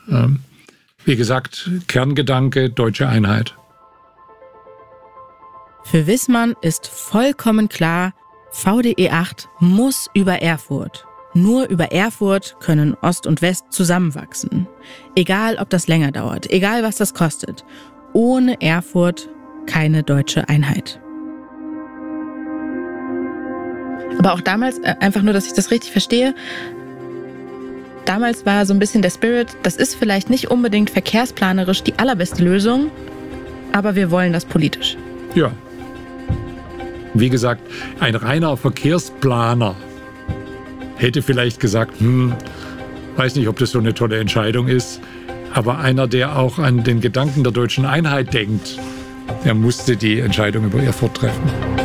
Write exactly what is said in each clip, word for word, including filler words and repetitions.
Ähm, wie gesagt, Kerngedanke, deutsche Einheit. Für Wissmann ist vollkommen klar, V D E acht muss über Erfurt. Nur über Erfurt können Ost und West zusammenwachsen. Egal, ob das länger dauert, egal, was das kostet. Ohne Erfurt keine deutsche Einheit. Aber auch damals, einfach nur, dass ich das richtig verstehe, damals war so ein bisschen der Spirit, das ist vielleicht nicht unbedingt verkehrsplanerisch die allerbeste Lösung, aber wir wollen das politisch. Ja. Wie gesagt, ein reiner Verkehrsplaner hätte vielleicht gesagt, hm, weiß nicht, ob das so eine tolle Entscheidung ist, aber einer, der auch an den Gedanken der deutschen Einheit denkt, der musste die Entscheidung über Erfurt treffen.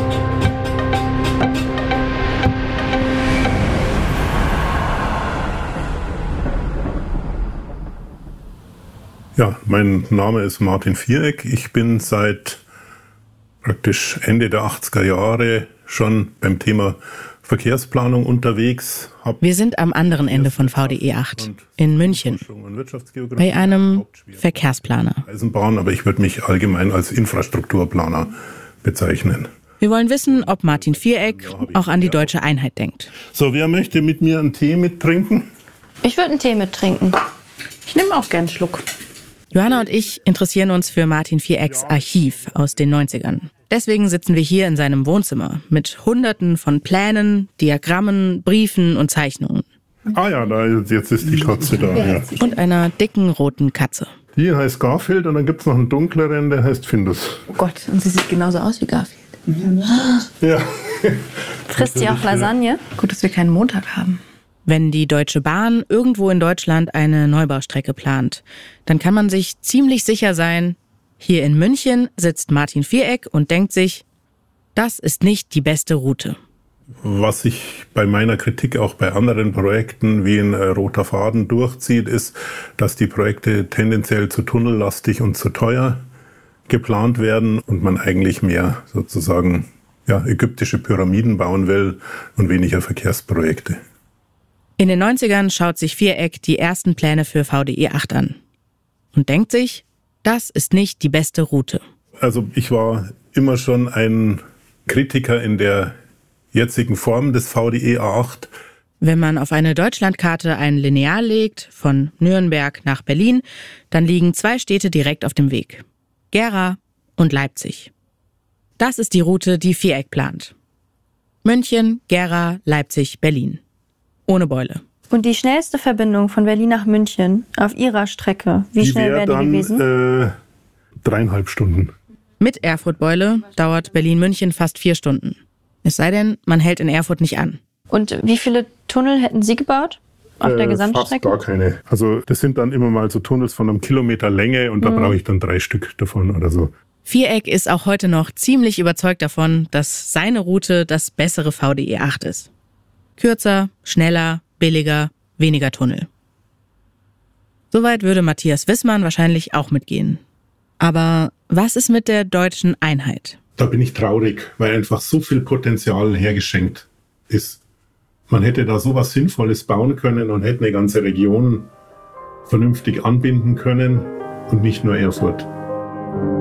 Ja, mein Name ist Martin Viereck. Ich bin seit praktisch Ende der achtziger Jahre schon beim Thema Verkehrsplanung unterwegs. Wir sind am anderen Ende von V D E acht, in München, bei einem Verkehrsplaner. Eisenbahn, aber ich würde mich allgemein als Infrastrukturplaner bezeichnen. Wir wollen wissen, ob Martin Viereck auch an die deutsche Einheit denkt. So, wer möchte mit mir einen Tee mittrinken? Ich würde einen Tee mittrinken. Ich nehme auch gern einen Schluck. Johanna und ich interessieren uns für Martin Vierecks Archiv aus den neunzigern. Deswegen sitzen wir hier in seinem Wohnzimmer mit Hunderten von Plänen, Diagrammen, Briefen und Zeichnungen. Ah ja, da, jetzt ist die Katze da. Ja. Und einer dicken roten Katze. Die heißt Garfield und dann gibt es noch einen dunkleren, der heißt Findus. Oh Gott, und sie sieht genauso aus wie Garfield. Ja. Frisst sie auch Lasagne? Gut, dass wir keinen Montag haben. Wenn die Deutsche Bahn irgendwo in Deutschland eine Neubaustrecke plant, dann kann man sich ziemlich sicher sein, hier in München sitzt Martin Viereck und denkt sich, das ist nicht die beste Route. Was sich bei meiner Kritik auch bei anderen Projekten wie ein roter Faden durchzieht, ist, dass die Projekte tendenziell zu tunnellastig und zu teuer geplant werden und man eigentlich mehr sozusagen ja, ägyptische Pyramiden bauen will und weniger Verkehrsprojekte. In den neunzigern schaut sich Viereck die ersten Pläne für V D E acht an und denkt sich, das ist nicht die beste Route. Also ich war immer schon ein Kritiker in der jetzigen Form des V D E acht. Wenn man auf eine Deutschlandkarte ein Lineal legt, von Nürnberg nach Berlin, dann liegen zwei Städte direkt auf dem Weg. Gera und Leipzig. Das ist die Route, die Viereck plant. München, Gera, Leipzig, Berlin. Ohne Beule. Und die schnellste Verbindung von Berlin nach München auf ihrer Strecke, wie die schnell wäre die dann, gewesen? Äh, dreieinhalb Stunden. Mit Erfurt-Beule dauert Berlin-München fast vier Stunden. Es sei denn, man hält in Erfurt nicht an. Und wie viele Tunnel hätten Sie gebaut auf äh, der Gesamtstrecke? Fast gar keine. Also das sind dann immer mal so Tunnels von einem Kilometer Länge und da mhm. brauche ich dann drei Stück davon oder so. Viereck ist auch heute noch ziemlich überzeugt davon, dass seine Route das bessere V D E acht ist. Kürzer, schneller, billiger, weniger Tunnel. Soweit würde Matthias Wissmann wahrscheinlich auch mitgehen. Aber was ist mit der deutschen Einheit? Da bin ich traurig, weil einfach so viel Potenzial hergeschenkt ist. Man hätte da sowas Sinnvolles bauen können und hätte eine ganze Region vernünftig anbinden können und nicht nur Erfurt.